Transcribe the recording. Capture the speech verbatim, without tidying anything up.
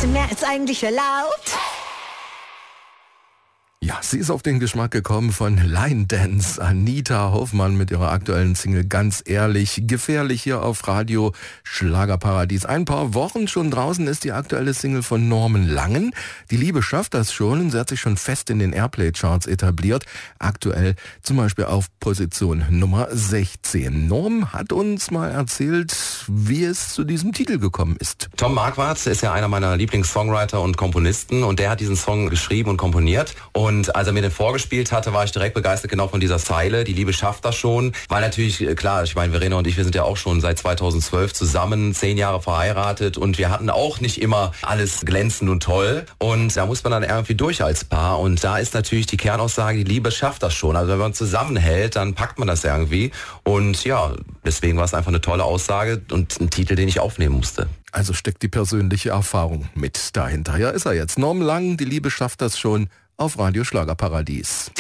bisschen mehr als eigentlich erlaubt. Ja, sie ist auf den Geschmack gekommen von Line Dance. Anita Hoffmann mit ihrer aktuellen Single Ganz ehrlich, gefährlich hier auf Radio Schlagerparadies. Ein paar Wochen schon draußen ist die aktuelle Single von Norman Langen. Die Liebe schafft das schon und sie hat sich schon fest in den Airplay-Charts etabliert. Aktuell zum Beispiel auf Position Nummer sechzehn. Norm hat uns mal erzählt, wie es zu diesem Titel gekommen ist. Tom Marquardt ist ja einer meiner Lieblings-Songwriter und Komponisten und der hat diesen Song geschrieben und komponiert. Und Und als er mir den vorgespielt hatte, war ich direkt begeistert genau von dieser Zeile. Die Liebe schafft das schon. Weil natürlich, klar, ich meine, Verena und ich, wir sind ja auch schon seit zweitausendzwölf zusammen, zehn Jahre verheiratet und wir hatten auch nicht immer alles glänzend und toll. Und da muss man dann irgendwie durch als Paar. Und da ist natürlich die Kernaussage, die Liebe schafft das schon. Also wenn man zusammenhält, dann packt man das irgendwie. Und ja, deswegen war es einfach eine tolle Aussage und ein Titel, den ich aufnehmen musste. Also steckt die persönliche Erfahrung mit dahinter. Ja, ist er jetzt. Norm Lang, die Liebe schafft das schon. Auf Radio Schlagerparadies.